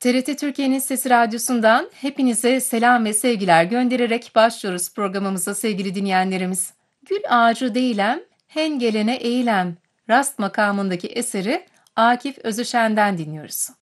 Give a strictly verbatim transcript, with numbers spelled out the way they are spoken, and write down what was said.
T R T Türkiye'nin Sesi Radyosu'ndan hepinize selam ve sevgiler göndererek başlıyoruz programımıza sevgili dinleyenlerimiz. Gül Ağacı Değilem, Hen Gelene Eğilem, Rast makamındaki eseri Akif Özüşen'den dinliyoruz.